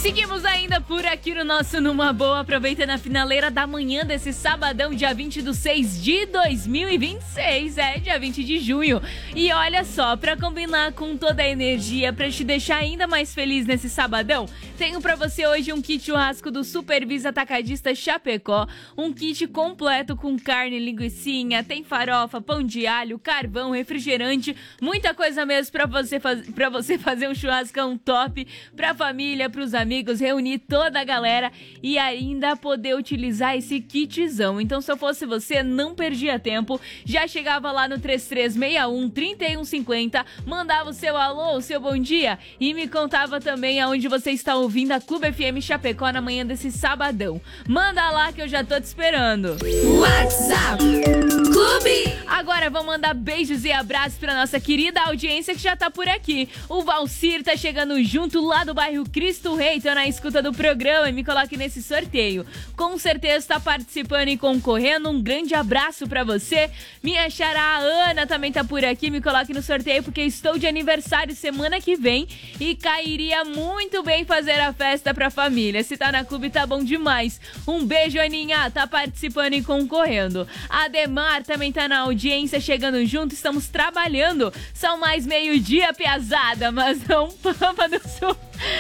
Seguimos ainda por aqui no nosso Numa Boa, aproveitando a finaleira da manhã desse sabadão, dia 20/6 de 2026, dia 20 de junho. E olha só, pra combinar com toda a energia, pra te deixar ainda mais feliz nesse sabadão, tenho pra você hoje um kit churrasco do Supervisa Atacadista Chapecó, um kit completo com carne, linguicinha, tem farofa, pão de alho, carvão, refrigerante, muita coisa mesmo pra você fazer um churrascão top, pra família, pros amigos, reunir toda a galera e ainda poder utilizar esse kitzão. Então, se eu fosse você, não perdia tempo, já chegava lá no 3361-3150, mandava o seu alô, o seu bom dia e me contava também aonde você está ouvindo a Clube FM Chapecó na manhã desse sabadão. Manda lá que eu já tô te esperando. WhatsApp Clube. Agora vamos mandar beijos e abraços pra nossa querida audiência que já tá por aqui. O Valcir tá chegando junto lá do bairro Cristo Rei, tô na escuta do programa e me coloque nesse sorteio. Com certeza tá participando e concorrendo. Um grande abraço pra você. Minha xará Ana também tá por aqui, me coloque no sorteio porque estou de aniversário semana que vem e cairia muito bem fazer a festa pra família. Se tá na clube tá bom demais. Um beijo, Aninha, tá participando e concorrendo. Ademar também tá na audiência, chegando junto, estamos trabalhando. São mais meio-dia, piazada, mas não pampa do sul.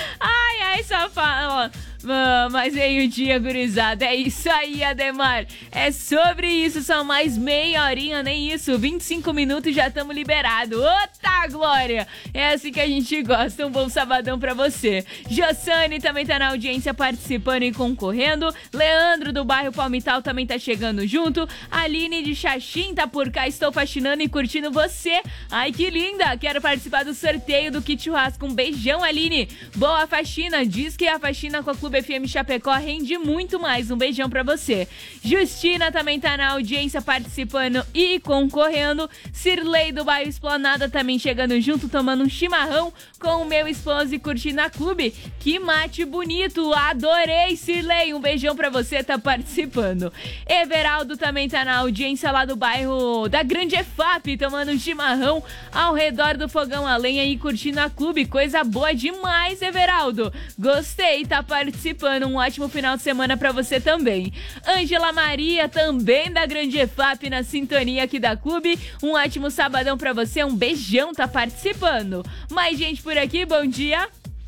Ai, só fala, mas meio-dia, gurizada. É isso aí, Ademar. É sobre isso, são mais meia horinha, nem isso. 25 minutos e já estamos liberados. Ô, Glória! É assim que a gente gosta. Um bom sabadão pra você. Jossane também tá na audiência participando e concorrendo. Leandro do bairro Palmital também tá chegando junto. Aline de Xaxim tá por cá. Estou faxinando e curtindo você. Ai, que linda! Quero participar do sorteio do kit churrasco. Um beijão, Aline. Boa faxina. Diz que a faxina com a Clube FM Chapecó rende muito mais. Um beijão pra você. Justina também tá na audiência participando e concorrendo. Cirlei do bairro Esplanada também chegando junto, tomando um chimarrão com o meu esposo e curtindo a clube. Que mate bonito, adorei, Cirlei. Um beijão pra você, tá participando. Everaldo também tá na audiência lá do bairro da Grande EFAP, tomando um chimarrão ao redor do fogão a lenha e curtindo a clube. Coisa boa demais, Everaldo. Gostei, tá participando. Um ótimo final de semana pra você também. Ângela Maria, também da Grande EFAP, na sintonia aqui da clube. Um ótimo sabadão pra você. Um beijão, tá participando. Mais gente por aqui, bom dia.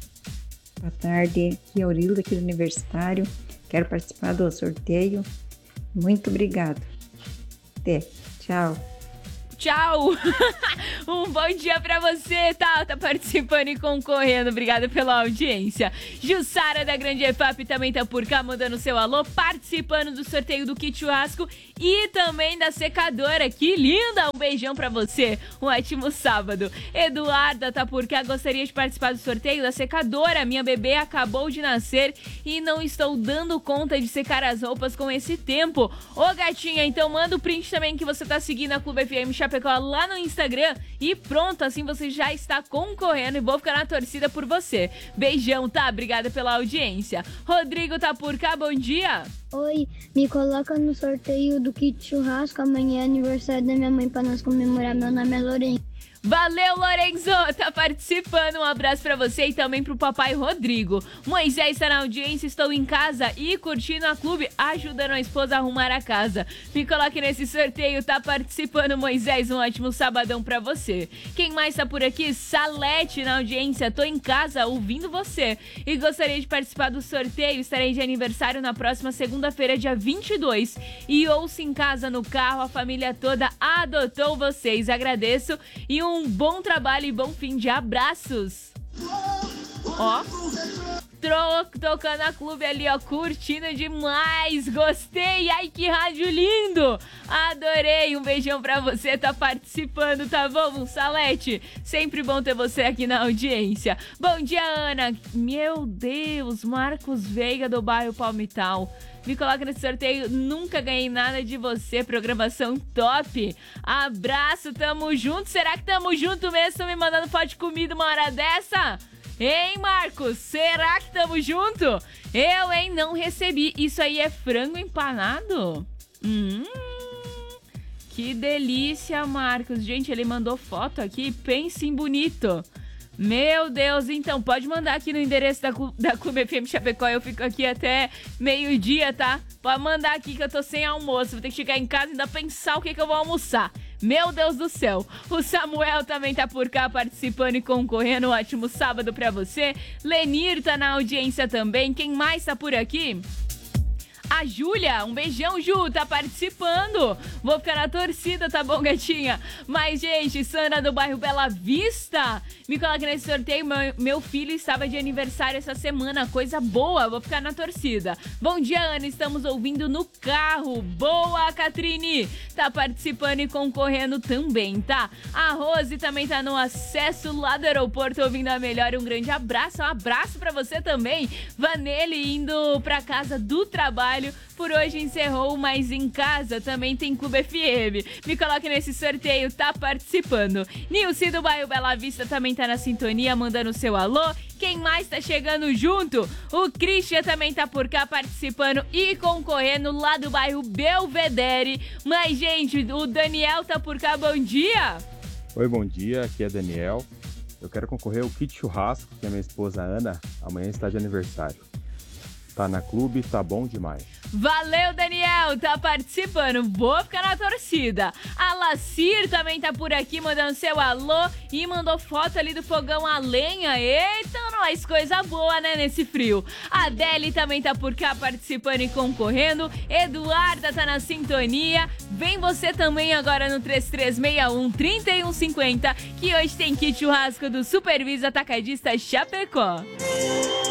Boa tarde, aqui é a Aurilda, aqui do Universitário. Quero participar do sorteio. Muito obrigado. Até, tchau. Tchau! Um bom dia pra você, tá participando e concorrendo. Obrigada pela audiência. Jussara da Grande EFAP também tá por cá, mandando seu alô, participando do sorteio do kit churrasco e também da secadora. Que linda! Um beijão pra você. Um ótimo sábado. Eduarda tá por cá, gostaria de participar do sorteio da secadora. Minha bebê acabou de nascer e não estou dando conta de secar as roupas com esse tempo. Ô, gatinha, então manda o print também que você tá seguindo a Clube FM Chapecó lá no Instagram e pronto, assim você já está concorrendo e vou ficar na torcida por você. Beijão, tá? Obrigada pela audiência. Rodrigo tá por cá, bom dia. Oi, me coloca no sorteio do kit churrasco, amanhã é aniversário da minha mãe pra nós comemorar, meu nome é Lorena. Valeu, Lorenzo, tá participando, um abraço pra você e também pro papai Rodrigo. Moisés tá na audiência, estou em casa e curtindo a clube, ajudando a esposa a arrumar a casa. Me coloque nesse sorteio, tá participando, Moisés, um ótimo sabadão pra você. Quem mais tá por aqui? Salete na audiência, tô em casa ouvindo você e gostaria de participar do sorteio, estarei de aniversário na próxima segunda-feira, dia 22 e ouço em casa, no carro, a família toda adotou vocês, agradeço e um bom trabalho e bom fim de abraços. Ó, tocando a clube ali, ó, curtindo demais, gostei, ai que rádio lindo, adorei, um beijão pra você, tá participando, tá bom, Salete? Sempre bom ter você aqui na audiência. Bom dia, Ana. Meu Deus, Marcos Veiga do bairro Palmital. Me coloca nesse sorteio, nunca ganhei nada de você, programação top. Abraço, tamo junto, será que tamo junto mesmo? Estão me mandando foto de comida uma hora dessa? Hein, Marcos? Será que tamo junto? Eu, hein, não recebi. Isso aí é frango empanado? Que delícia, Marcos. Gente, ele mandou foto aqui, pense em bonito. Meu Deus, então pode mandar aqui no endereço da Clube FM Chapecó, eu fico aqui até meio-dia, tá? Pode mandar aqui que eu tô sem almoço, vou ter que chegar em casa e ainda pensar o que eu vou almoçar. Meu Deus do céu, o Samuel também tá por cá participando e concorrendo, um ótimo sábado pra você. Lenir tá na audiência também, quem mais tá por aqui? A Júlia, um beijão, Ju, tá participando. Vou ficar na torcida, tá bom, gatinha? Mas, gente, Sandra do bairro Bela Vista, me coloca nesse sorteio. Meu filho estava de aniversário essa semana, coisa boa, vou ficar na torcida. Bom dia, Ana, estamos ouvindo no carro. Boa, Catrine, tá participando e concorrendo também, tá? A Rose também tá no acesso lá do aeroporto, ouvindo a melhor. Um grande abraço, um abraço pra você também. Vanelli indo pra casa do trabalho. Por hoje encerrou, mas em casa também tem Clube FM. Me coloque nesse sorteio, tá participando. Nilce do bairro Bela Vista também tá na sintonia, mandando seu alô. Quem mais tá chegando junto? O Christian também tá por cá participando e concorrendo lá do bairro Belvedere. Mas, gente, o Daniel tá por cá, bom dia! Oi, bom dia, aqui é Daniel. Eu quero concorrer ao kit churrasco, que a minha esposa Ana amanhã está de aniversário. Tá na clube, tá bom demais. Valeu, Daniel, tá participando, vou ficar na torcida. A Lacir também tá por aqui mandando seu alô e mandou foto ali do fogão a lenha. Eita, nós, coisa boa, né, nesse frio. A Deli também tá por cá participando e concorrendo. Eduarda tá na sintonia. Vem você também agora no 3361-3150, que hoje tem kit churrasco do Supervisa Atacadista Chapecó.